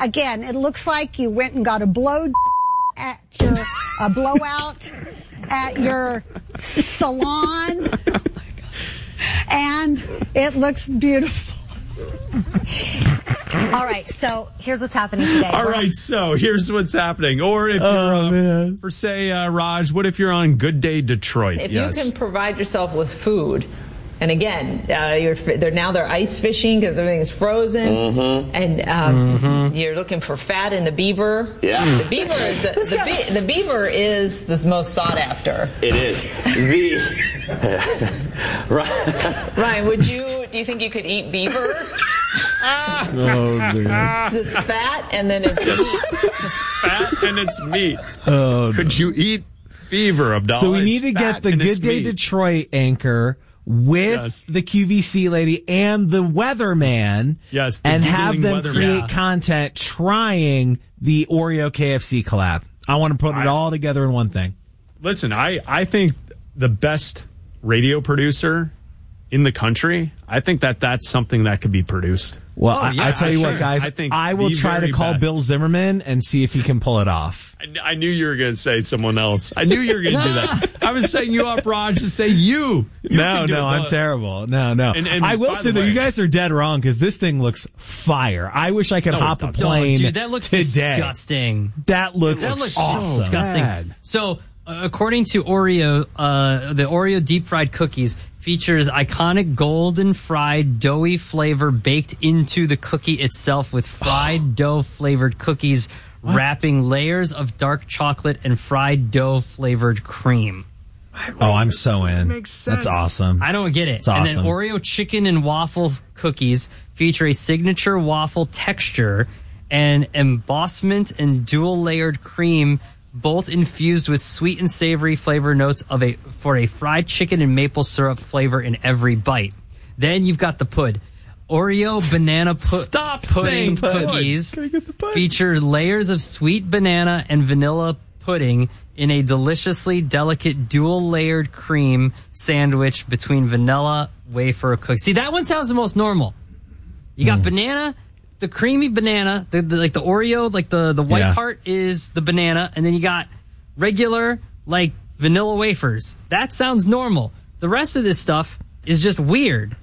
again, it looks like you went and got a blowout at your salon, and it looks beautiful. All right, so here's what's happening today. All right, so here's what's happening. Or if you're, for say, Raj, what if you're on Good Day Detroit? If you can provide yourself with food, and again, they're ice fishing because everything is frozen, and you're looking for fat in the beaver. Yeah, the beaver is the beaver is the most sought after. It is Ryan, do you think you could eat beaver? It's fat and then it's meat. It's fat and it's meat. Could you eat beaver, Abdallah? So we need to get the Good Day Detroit anchor with the QVC lady and the weatherman, and have them create content trying the Oreo KFC collab. I want to put it all together in one thing. Listen, I think the best radio producer in the country, I think that's something that could be produced. Well, I tell you what, guys, I will try to call Bill Zimmerman and see if he can pull it off. I knew you were going to say someone else. I knew you were going to do that. I was setting you up, Raj, to say you. No, I'm terrible. No. And I will say that you guys are dead wrong because this thing looks fire. I wish I could hop a plane dude, that looks today. Disgusting. That looks awesome. Disgusting. Bad. So, according to Oreo, the Oreo deep fried cookies features iconic golden fried doughy flavor baked into the cookie itself with fried dough flavored cookies wrapping layers of dark chocolate and fried dough flavored cream. I'm so in. Makes sense. That's awesome. I don't get it. It's awesome. And then Oreo chicken and waffle cookies feature a signature waffle texture and embossment and dual layered cream, both infused with sweet and savory flavor notes for a fried chicken and maple syrup flavor in every bite. Then you've got the pud. Oreo banana pudding cookies feature layers of sweet banana and vanilla pudding in a deliciously delicate dual-layered cream sandwich between vanilla wafer cookies. See, that one sounds the most normal. You got banana, the creamy banana, the Oreo, like the white part is the banana, and then you got regular, like, vanilla wafers. That sounds normal. The rest of this stuff is just weird.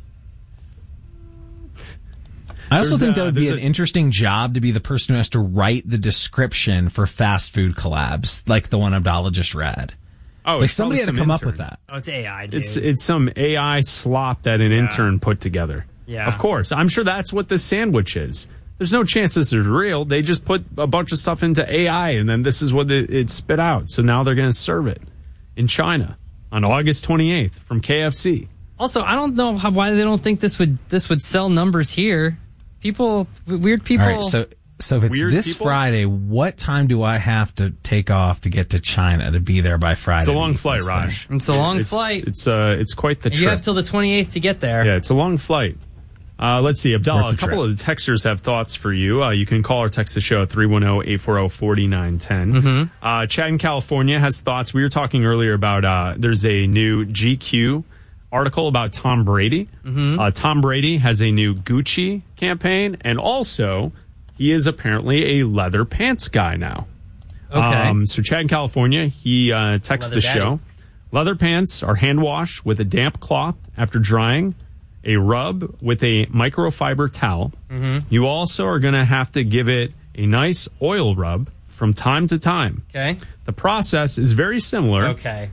I also think that would be an interesting job to be the person who has to write the description for fast food collabs, like the one Abdallah just read. Oh, like somebody had to come up with that. Oh, it's AI, dude. It's some AI slop that an intern put together. Yeah. Of course. I'm sure that's what this sandwich is. There's no chance this is real. They just put a bunch of stuff into AI, and then this is what it spit out. So now they're going to serve it in China on August 28th from KFC. Also, I don't know why they don't think this would sell numbers here. Weird people. All right, so if it's this Friday, what time do I have to take off to get to China to be there by Friday? It's a long flight, Raj. It's a long flight. It's quite the trip. You have till the 28th to get there. Yeah, it's a long flight. Let's see, Abdallah, a couple of the texters have thoughts for you. You can call or text the show at 310-840-4910. Chad in California has thoughts. We were talking earlier about there's a new GQ article about Tom Brady. Tom Brady has a new Gucci campaign, and also he is apparently a leather pants guy now. Okay. So Chad in California, he texts the show. Leather pants are hand washed with a damp cloth after drying, a rub with a microfiber towel. You also are going to have to give it a nice oil rub from time to time. Okay. The process is very similar. Okay.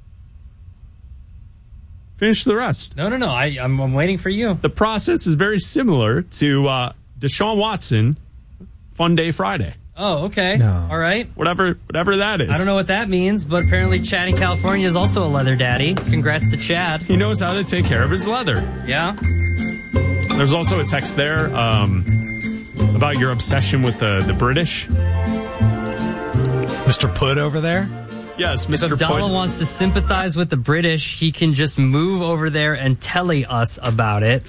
Finish the rest. No. I'm waiting for you. The process is very similar to Deshaun Watson, Fun Day Friday. Oh, okay. No. All right. Whatever that is. I don't know what that means, but apparently Chad in California is also a leather daddy. Congrats to Chad. He knows how to take care of his leather. Yeah. There's also a text there about your obsession with the British. Mr. Pud over there? Yes, If Mr. Abdallah Pud. wants to sympathize with the British, he can just move over there and telly us about it.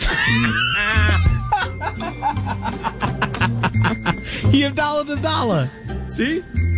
He Abdallah. See?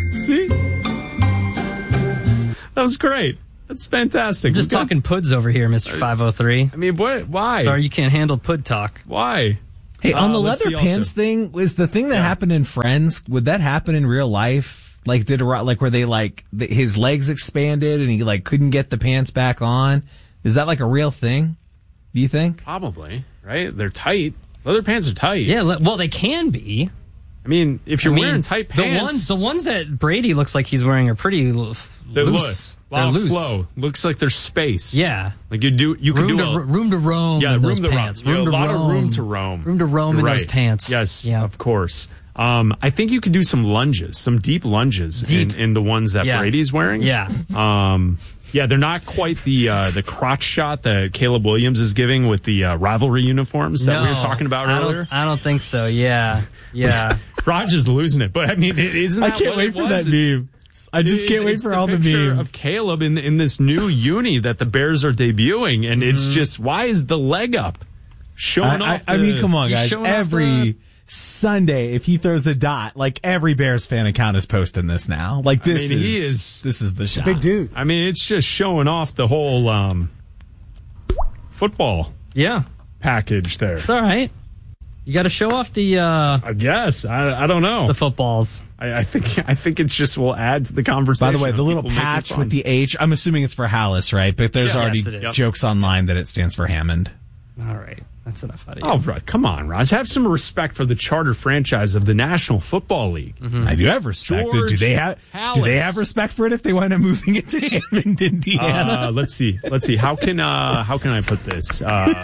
That was great. That's fantastic. I'm just talking puds over here, Mr. 503. I mean, why? Sorry, you can't handle pud talk. Why? Hey, on the leather pants thing, was the thing that happened in Friends, would that happen in real life? Like, where they, his legs expanded and he, couldn't get the pants back on? Is that, a real thing, do you think? Probably, right? They're tight. Leather pants are tight. Yeah, well, they can be. I mean, if you're wearing tight pants... The ones that Brady looks like he's wearing are pretty loose. They're loose. They're loose. Flow. Looks like there's space. Yeah. Like you could do room to roam. Yeah, in those pants. A lot of room to roam. Room to roam in those pants. Yes, of course. I think you could do some lunges, some deep lunges in the ones that Brady's wearing. Yeah. Yeah, they're not quite the crotch shot that Caleb Williams is giving with the rivalry uniforms that we were talking about earlier. I don't think so. Yeah. Raj is losing it, but I mean, isn't that I can't wait for that meme. I just can't wait for all the memes of Caleb in this new uni that the Bears are debuting, and it's just, why is the leg up showing off? I mean, come on, guys. Every Sunday, if he throws a dot, every Bears fan account is posting this now. This is the shot. Big dude. I mean, it's just showing off the whole football package there. It's all right. You got to show off the. I guess I don't know the footballs. I think it just will add to the conversation. By the way, the little patch with the H, I'm assuming it's for Hallis, right? But there's already jokes online that it stands for Hammond. All right. That's enough out of you. Oh, right. Come on, Roz. Have some respect for the charter franchise of the National Football League. Mm-hmm. I do have respect. Do they have respect for it if they wind up moving it to Hammond, Indiana? Let's see. How can I put this?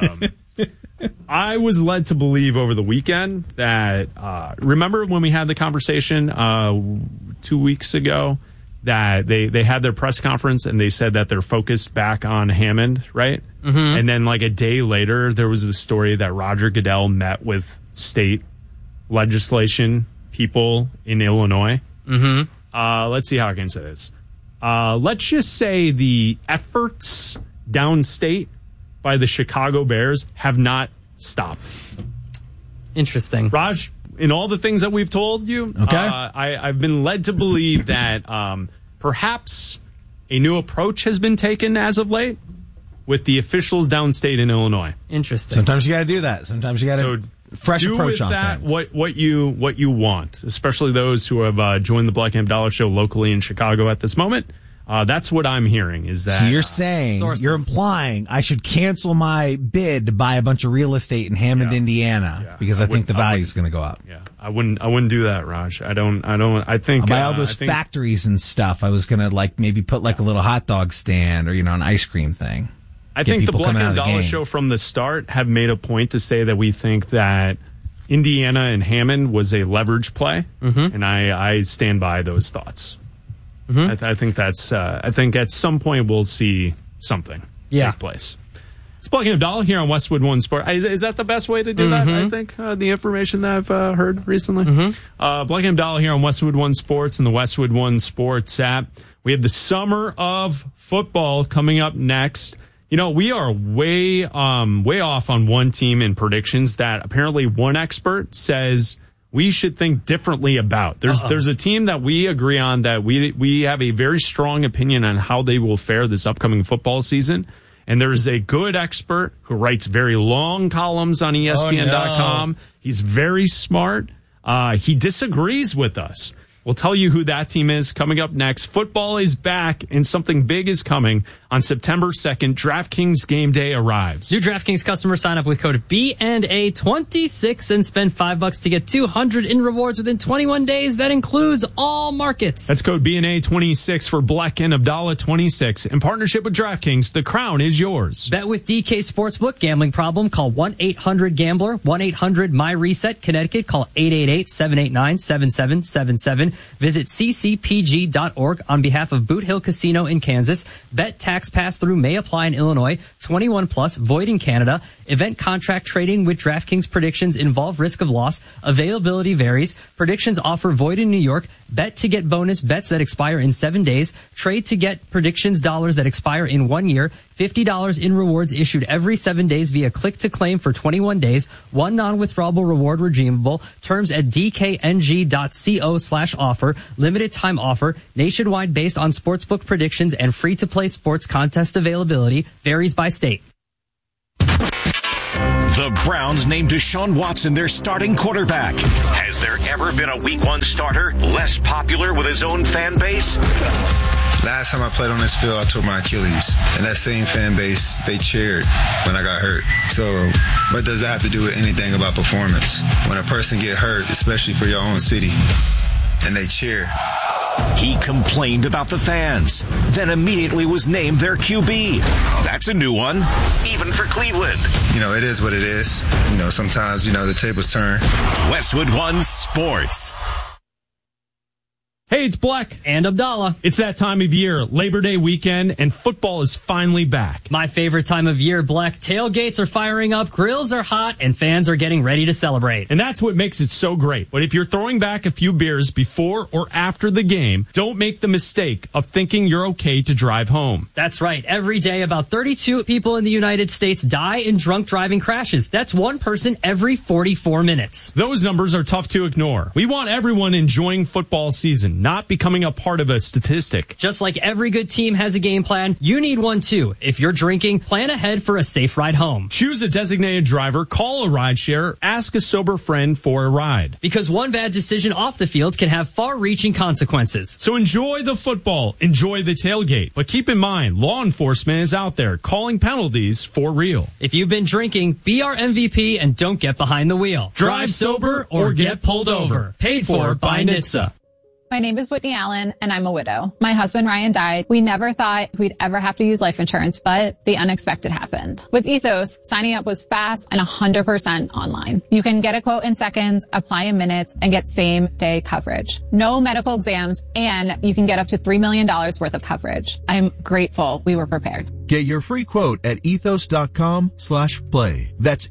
I was led to believe over the weekend that remember when we had the conversation 2 weeks ago that they had their press conference and they said that they're focused back on Hammond, right? Mm-hmm. And then a day later, there was the story that Roger Goodell met with state legislation people in Illinois. Mm-hmm. Let's see how I can say this. Let's just say the efforts downstate by the Chicago Bears have not stopped. Interesting. Raj, in all the things that we've told you, I've been led to believe that perhaps a new approach has been taken as of late with the officials downstate in Illinois. Interesting. Sometimes you got to do that. Sometimes you got to fresh approach on that. Things. What you want, especially those who have joined the Black and Abdallah show locally in Chicago at this moment. That's what I'm hearing is that. So you're saying, you're implying I should cancel my bid to buy a bunch of real estate in Hammond, Indiana, because I think the value is going to go up. Yeah, I wouldn't do that, Raj. I think I'll buy all those factories and stuff. I was going to maybe put a little hot dog stand or, an ice cream thing. I think the Black and Abdallah show from the start have made a point to say that we think that Indiana and Hammond was a leverage play, and I stand by those thoughts. Mm-hmm. I think that's. I think at some point we'll see something take place. It's Black and Abdallah here on Westwood One Sport. Is that the best way to do that? I think the information that I've heard recently. Black and Abdallah here on Westwood One Sports and the Westwood One Sports app. We have the summer of football coming up next. We are way off on one team in predictions that apparently one expert says we should think differently about. There's a team that we agree on that we have a very strong opinion on how they will fare this upcoming football season. And there's a good expert who writes very long columns on ESPN.com. He's very smart. He disagrees with us. We'll tell you who that team is coming up next. Football is back, and something big is coming. On September 2nd, DraftKings Game Day arrives. New DraftKings customers sign up with code BNA26 and spend $5 to get $200 in rewards within 21 days. That includes all markets. That's code BNA26 for Black and Abdallah 26. In partnership with DraftKings, the crown is yours. Bet with DK Sportsbook. Gambling problem? Call 1-800-GAMBLER. 1-800-MY-RESET. Connecticut. Call 888-789-7777. Visit ccpg.org on behalf of Boot Hill Casino in Kansas. Bet tax pass-through may apply in Illinois. 21 plus, void in Canada. Event contract trading with DraftKings predictions involve risk of loss. Availability varies. Predictions offer void in New York. Bet to get bonus bets that expire in 7 days. Trade to get predictions dollars that expire in 1 year. $50 in rewards issued every 7 days via click to claim for 21 days. One non-withdrawable reward redeemable. Terms at dkng.co/offer. Limited time offer. Nationwide based on sportsbook predictions and free to play sports contest availability. Varies by state. The Browns named Deshaun Watson their starting quarterback. Has there ever been a Week 1 starter less popular with his own fan base? Last time I played on this field, I tore my Achilles. And that same fan base, they cheered when I got hurt. So what does that have to do with anything about performance? When a person get hurt, especially for your own city, and they cheer. He complained about the fans, then immediately was named their QB. That's a new one, even for Cleveland. It is what it is. Sometimes, the tables turn. Westwood One Sports. Hey, it's Black. And Abdallah. It's that time of year, Labor Day weekend, and football is finally back. My favorite time of year, Black. Tailgates are firing up, grills are hot, and fans are getting ready to celebrate. And that's what makes it so great. But if you're throwing back a few beers before or after the game, don't make the mistake of thinking you're okay to drive home. That's right. Every day, about 32 people in the United States die in drunk driving crashes. That's one person every 44 minutes. Those numbers are tough to ignore. We want everyone enjoying football season, not becoming a part of a statistic. Just like every good team has a game plan, you need one too. If you're drinking, plan ahead for a safe ride home. Choose a designated driver, call a rideshare, ask a sober friend for a ride. Because one bad decision off the field can have far-reaching consequences. So enjoy the football, enjoy the tailgate. But keep in mind, law enforcement is out there calling penalties for real. If you've been drinking, be our MVP and don't get behind the wheel. Drive sober or get pulled over. Paid for by NHTSA. My name is Whitney Allen, and I'm a widow. My husband, Ryan, died. We never thought we'd ever have to use life insurance, but the unexpected happened. With Ethos, signing up was fast and 100% online. You can get a quote in seconds, apply in minutes, and get same-day coverage. No medical exams, and you can get up to $3 million worth of coverage. I'm grateful we were prepared. Get your free quote at ethos.com/play. That's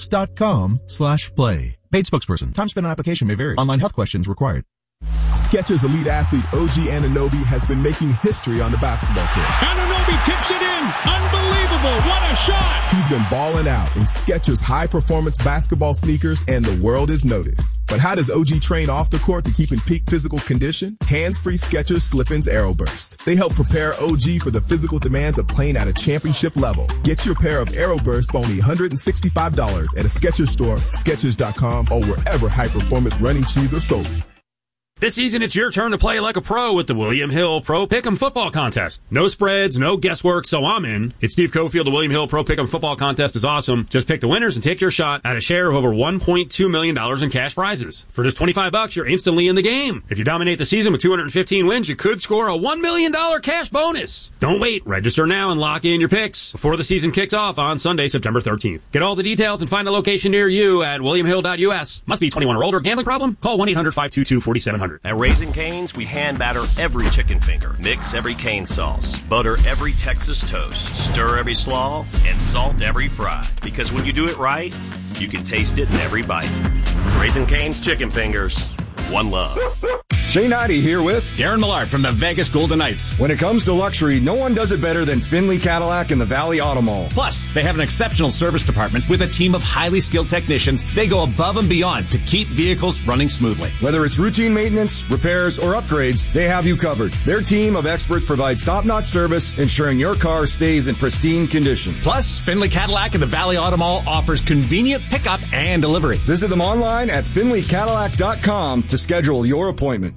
ethos.com/play. Paid spokesperson. Time spent on application may vary. Online health questions required. Skechers elite athlete OG Anunoby has been making history on the basketball court. Anunoby tips it in. Unbelievable. What a shot. He's been balling out in Skechers high-performance basketball sneakers, and the world has noticed. But how does OG train off the court to keep in peak physical condition? Hands-free Skechers Slip-ins Aeroburst. They help prepare OG for the physical demands of playing at a championship level. Get your pair of Aeroburst for only $165 at a Skechers store, Skechers.com, or wherever high-performance running shoes are sold. This season, it's your turn to play like a pro with the William Hill Pro Pick'em Football Contest. No spreads, no guesswork, so I'm in. It's Steve Cofield. The William Hill Pro Pick'em Football Contest is awesome. Just pick the winners and take your shot at a share of over $1.2 million in cash prizes. For just $25, you're instantly in the game. If you dominate the season with 215 wins, you could score a $1 million cash bonus. Don't wait. Register now and lock in your picks before the season kicks off on Sunday, September 13th. Get all the details and find a location near you at williamhill.us. Must be 21 or older. Gambling problem? Call 1-800-522-4700. At Raising Cane's, we hand batter every chicken finger, mix every cane sauce, butter every Texas toast, stir every slaw, and salt every fry. Because when you do it right, you can taste it in every bite. Raising Cane's chicken fingers. One love. Shane Ivey here with Darren Millard from the Vegas Golden Knights. When it comes to luxury, no one does it better than Finley Cadillac and the Valley Auto Mall. Plus, they have an exceptional service department with a team of highly skilled technicians. They go above and beyond to keep vehicles running smoothly. Whether it's routine maintenance, repairs, or upgrades, they have you covered. Their team of experts provides top-notch service, ensuring your car stays in pristine condition. Plus, Finley Cadillac and the Valley Auto Mall offers convenient pickup and delivery. Visit them online at finleycadillac.com to schedule your appointment.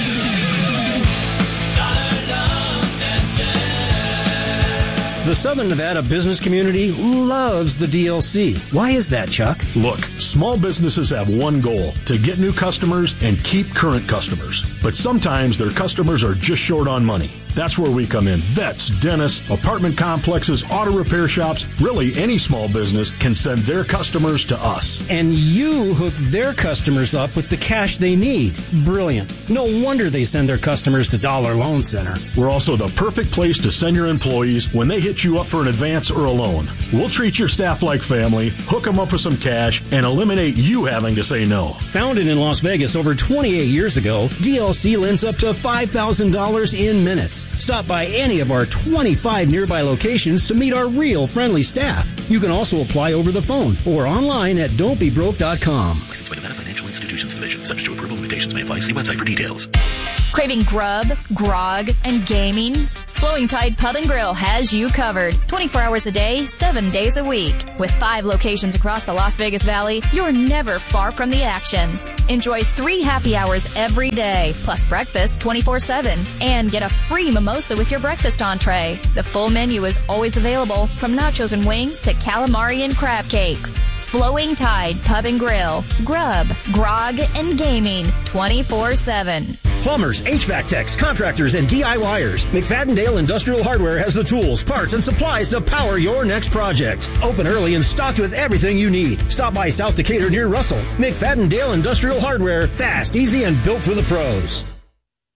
The Southern Nevada business community loves the DLC. Why is that, Chuck? Look, small businesses have one goal, to get new customers and keep current customers. But sometimes their customers are just short on money. That's where we come in. Vets, dentists, apartment complexes, auto repair shops, really any small business can send their customers to us. And you hook their customers up with the cash they need. Brilliant. No wonder they send their customers to Dollar Loan Center. We're also the perfect place to send your employees when they hit you up for an advance or a loan. We'll treat your staff like family, hook them up with some cash, and eliminate you having to say no. Founded in Las Vegas over 28 years ago, DLC lends up to $5,000 in minutes. Stop by any of our 25 nearby locations to meet our real friendly staff. You can also apply over the phone or online at don'tbebroke.com. Licensed by Nevada Financial Institutions Division. Subject to approval. Limitations may apply. See website for details. Craving grub, grog, and gaming? Flowing Tide Pub and Grill has you covered 24 hours a day, 7 days a week. With 5 locations across the Las Vegas Valley, you're never far from the action. Enjoy 3 happy hours every day, plus breakfast 24/7, and get a free mimosa with your breakfast entree. The full menu is always available, from nachos and wings to calamari and crab cakes. Flowing Tide Pub and Grill. Grub, grog, and gaming 24/7. Plumbers, HVAC techs, contractors, and DIYers. McFadden-Dale Industrial Hardware has the tools, parts, and supplies to power your next project. Open early and stocked with everything you need. Stop by South Decatur near Russell. McFadden-Dale Industrial Hardware. Fast, easy, and built for the pros.